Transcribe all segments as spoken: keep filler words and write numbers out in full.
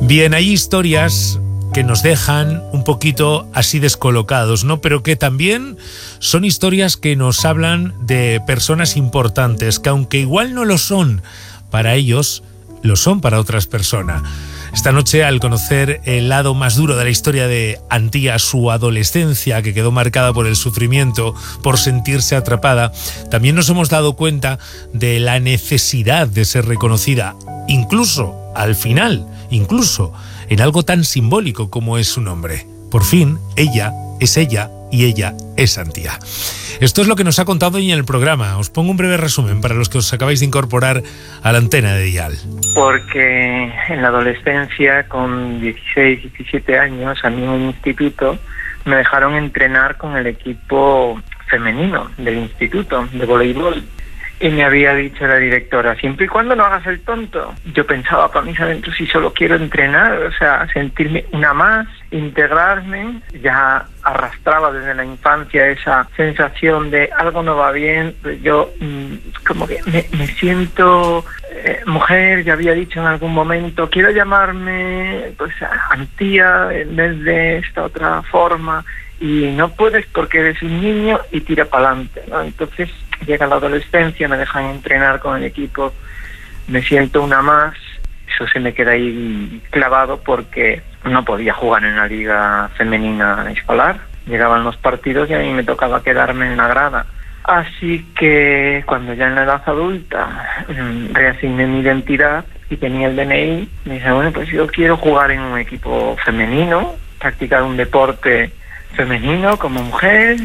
Bien, hay historias que nos dejan un poquito así descolocados, ¿no? Pero que también son historias que nos hablan de personas importantes, que aunque igual no lo son para ellos, lo son para otras personas. Esta noche, al conocer el lado más duro de la historia de Antía, su adolescencia, que quedó marcada por el sufrimiento, por sentirse atrapada, también nos hemos dado cuenta de la necesidad de ser reconocida, incluso al final, incluso en algo tan simbólico como es su nombre. Por fin, ella es ella y ella es Antía. Esto es lo que nos ha contado hoy en el programa. Os pongo un breve resumen para los que os acabáis de incorporar a la antena de Dial. Porque en la adolescencia, con dieciséis, diecisiete años, a mí en un instituto me dejaron entrenar con el equipo femenino del instituto de voleibol. Y me había dicho la directora, siempre y cuando no hagas el tonto. Yo pensaba para mí adentro, si solo quiero entrenar, o sea, sentirme una más, integrarme. Ya arrastraba desde la infancia esa sensación de algo no va bien. Yo mmm, como que me, me siento eh, mujer, ya había dicho en algún momento, quiero llamarme pues Antía en vez de esta otra forma. Y no puedes porque eres un niño y tira para adelante, ¿no? Entonces llega la adolescencia, me dejan entrenar con el equipo, me siento una más, eso se me queda ahí clavado porque no podía jugar en la liga femenina escolar. Llegaban los partidos y a mí me tocaba quedarme en la grada. Así que cuando ya en la edad adulta reasigné mi identidad y tenía el D N I, me dije, bueno, pues yo quiero jugar en un equipo femenino, practicar un deporte femenino como mujer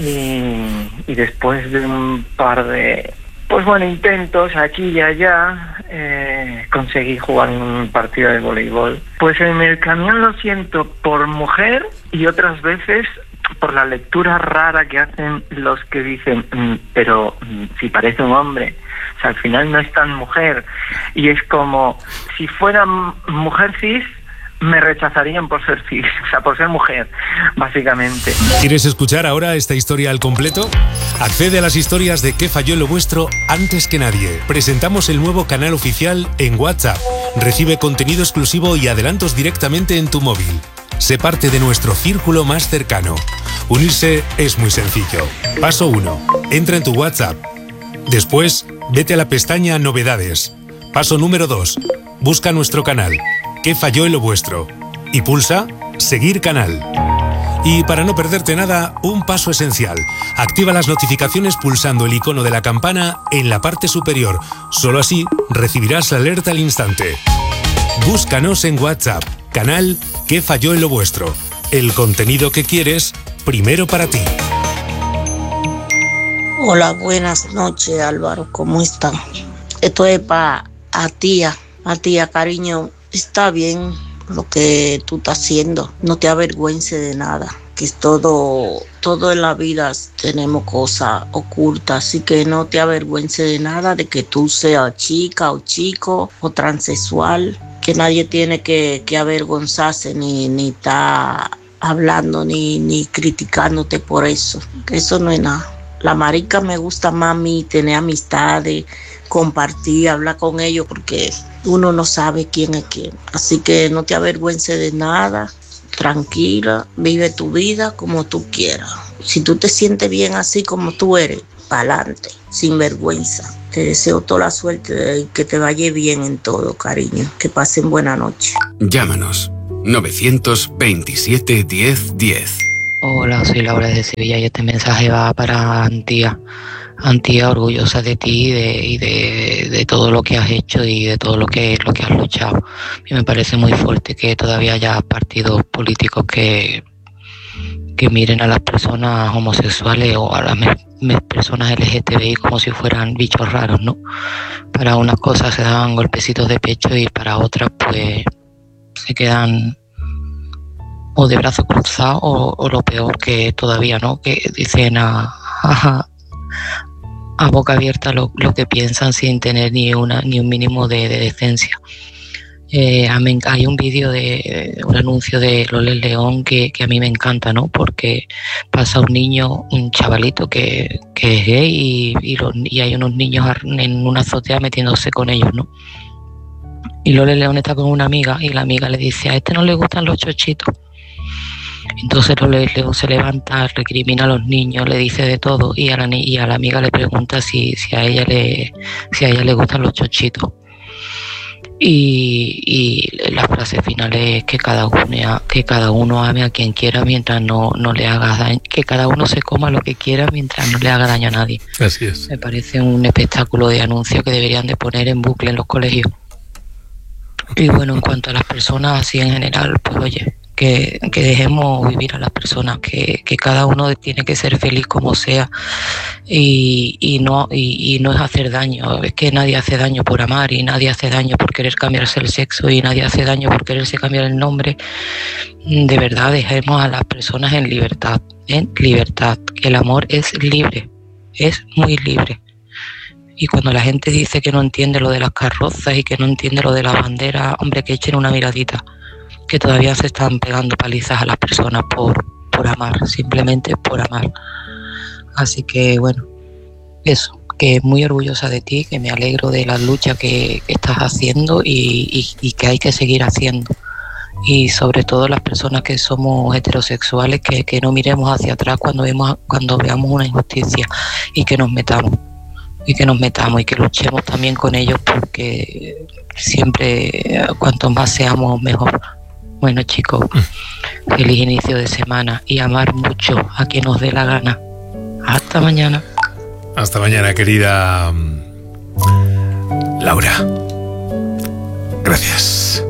y, y después de un par de pues bueno intentos aquí y allá eh, conseguí jugar en un partido de voleibol. Pues en el camión lo siento por mujer y otras veces por la lectura rara que hacen los que dicen mm, pero mm, si parece un hombre, o sea, al final no es tan mujer, y es como si fuera mujer cis me rechazarían por ser cis, o sea, por ser mujer, básicamente. ¿Quieres escuchar ahora esta historia al completo? Accede a las historias de ¿Qué falló en lo vuestro? Antes que nadie. Presentamos el nuevo canal oficial en WhatsApp. Recibe contenido exclusivo y adelantos directamente en tu móvil. Sé parte de nuestro círculo más cercano. Unirse es muy sencillo. Paso uno. Entra en tu WhatsApp. Después, vete a la pestaña Novedades. Paso número dos. Busca nuestro canal. ¿Qué falló en lo vuestro? Y pulsa Seguir canal. Y para no perderte nada, un paso esencial. Activa las notificaciones pulsando el icono de la campana en la parte superior. Solo así recibirás la alerta al instante. Búscanos en WhatsApp. Canal ¿Qué falló en lo vuestro? El contenido que quieres, primero para ti. Hola, buenas noches, Álvaro. ¿Cómo están? Esto es para a tía. A tía, cariño. Está bien lo que tú estás haciendo, no te avergüences de nada, que es todo, todo en la vida tenemos cosas ocultas, así que no te avergüences de nada, de que tú seas chica o chico o transexual, que nadie tiene que, que avergonzarse ni, ni estar hablando ni, ni criticándote por eso, que eso no es nada. La marica me gusta más a mí, tener amistades, compartir, hablar con ellos, porque uno no sabe quién es quién. Así que no te avergüences de nada, tranquila, vive tu vida como tú quieras. Si tú te sientes bien así como tú eres, pa'lante, sin vergüenza. Te deseo toda la suerte y que te vaya bien en todo, cariño. Que pasen buena noche. Llámanos novecientos veintisiete diez diez. Hola, soy Laura de Sevilla y este mensaje va para Antía. Antía, orgullosa de ti y, de, y de, de todo lo que has hecho y de todo lo que, lo que has luchado. A mí me parece muy fuerte que todavía haya partidos políticos que, que miren a las personas homosexuales o a las me, me, personas L G T B I como si fueran bichos raros, ¿no? Para unas cosas se dan golpecitos de pecho y para otras pues se quedan o de brazos cruzados o, o lo peor que todavía, ¿no? Que dicen a... a a boca abierta lo, lo que piensan sin tener ni una ni un mínimo de, de decencia. Eh, a mí, hay un vídeo de un anuncio de Loles León que, que a mí me encanta, ¿no? Porque pasa un niño, un chavalito que, que es gay y, y, los, y hay unos niños en una azotea metiéndose con ellos, ¿no? Y Loles León está con una amiga y la amiga le dice, a este no le gustan los chochitos. Entonces Loles León se levanta, recrimina a los niños, le dice de todo y a la, y a la amiga le pregunta si, si, a ella le, si a ella le gustan los chochitos. Y, y la frase final es que cada uno que cada uno ame a quien quiera mientras no, no le haga daño, que cada uno se coma lo que quiera mientras no le haga daño a nadie. Así es. Me parece un espectáculo de anuncio que deberían de poner en bucle en los colegios. Y bueno, en cuanto a las personas así en general, pues oye, que, que dejemos vivir a las personas, que, que cada uno tiene que ser feliz como sea y, y, no, y, y no es hacer daño. Es que nadie hace daño por amar y nadie hace daño por querer cambiarse el sexo y nadie hace daño por quererse cambiar el nombre. De verdad, dejemos a las personas en libertad, en libertad, que el amor es libre, es muy libre. Y cuando la gente dice que no entiende lo de las carrozas y que no entiende lo de la bandera, hombre, que echen una miradita, que todavía se están pegando palizas a las personas por, por amar, simplemente por amar. Así que bueno, eso, que muy orgullosa de ti, que me alegro de la lucha que, que estás haciendo y, y, y que hay que seguir haciendo. Y sobre todo las personas que somos heterosexuales, que, que no miremos hacia atrás cuando, vemos, cuando veamos una injusticia y que nos metamos. y que nos metamos y que luchemos también con ellos, porque siempre cuanto más seamos mejor. Bueno, chicos, feliz inicio de semana y amar mucho a quien nos dé la gana. Hasta mañana. Hasta mañana, querida Laura. Gracias.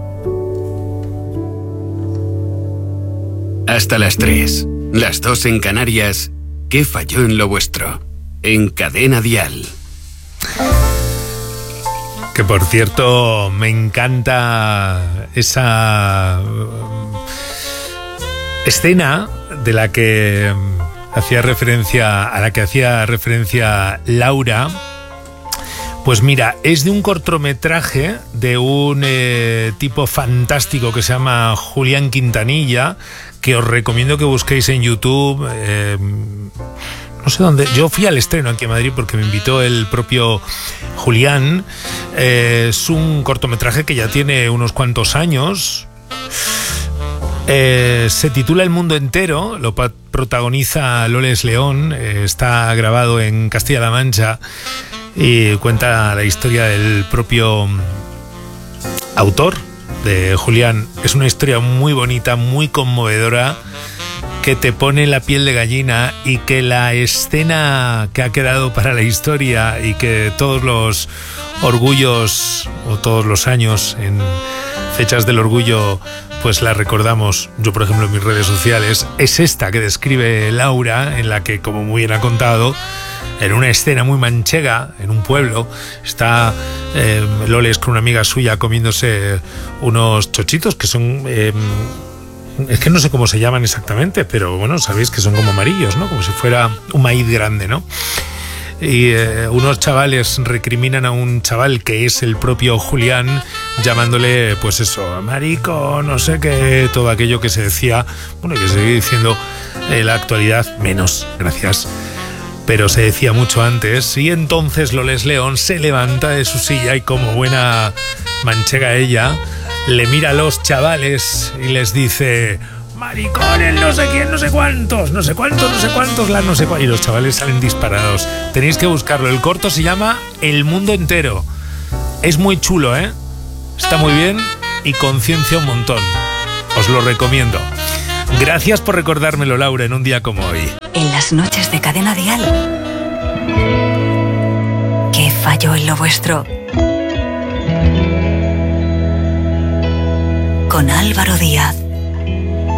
Hasta las tres, las dos en Canarias. ¿Qué falló en lo vuestro? En Cadena Dial. Que por cierto, me encanta esa escena de la que hacía referencia, a la que hacía referencia Laura. Pues mira, es de un cortometraje de un eh, tipo fantástico que se llama Julián Quintanilla, que os recomiendo que busquéis en YouTube. Eh, no sé dónde. Yo fui al estreno aquí en Madrid porque me invitó el propio Julián. Eh, es un cortometraje que ya tiene unos cuantos años. Eh, se titula El Mundo Entero, lo protagoniza Loles León, eh, está grabado en Castilla-La Mancha y cuenta la historia del propio autor, de Julián. Es una historia muy bonita, muy conmovedora, que te pone la piel de gallina, y que la escena que ha quedado para la historia y que todos los orgullos o todos los años en fechas del orgullo pues la recordamos, yo por ejemplo en mis redes sociales, es esta que describe Laura, en la que, como muy bien ha contado, en una escena muy manchega, en un pueblo, está eh, Loles con una amiga suya comiéndose unos chochitos que son... Eh, es que no sé cómo se llaman exactamente, pero bueno, sabéis que son como amarillos, ¿no? Como si fuera un maíz grande, ¿no? Y eh, unos chavales recriminan a un chaval que es el propio Julián, llamándole, pues eso, marico, no sé qué, todo aquello que se decía, bueno, que se sigue diciendo en la actualidad, menos, gracias, pero se decía mucho antes. Y entonces Loles León se levanta de su silla y, como buena manchega ella, le mira a los chavales y les dice: maricones, no sé quién, no sé cuántos, no sé cuántos, no sé cuántos, la no sé cuántos. Y los chavales salen disparados. Tenéis que buscarlo. El corto se llama El Mundo Entero. Es muy chulo, ¿eh? Está muy bien y conciencia un montón. Os lo recomiendo. Gracias por recordármelo, Laura, en un día como hoy. En las noches de Cadena Dial. ¿Qué falló en lo vuestro? Con Álvaro Díaz.